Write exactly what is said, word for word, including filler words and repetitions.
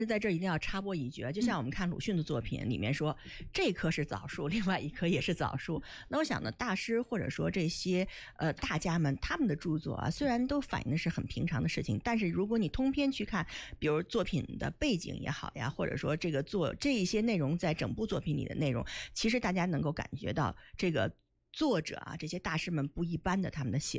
在这儿一定要插播一句，就像我们看鲁迅的作品里面说，嗯、这棵是枣树，另外一棵也是枣树。那我想呢，大师或者说这些呃大家们他们的著作啊，虽然都反映的是很平常的事情，但是如果你通篇去看，比如作品的背景也好呀，或者说这个做这一些内容在整部作品里的内容，其实大家能够感觉到这个作者啊，这些大师们不一般的他们的写